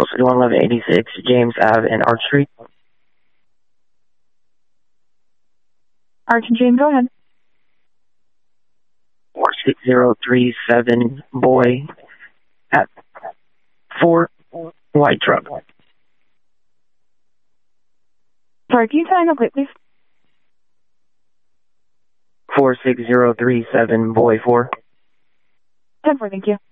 511186 James Ave and Arch Street. Arch and James, go ahead. 46037 Boy at 4 white truck. Sorry, can you tell me quick, please? 46037 Boy 4. 10-4, thank you.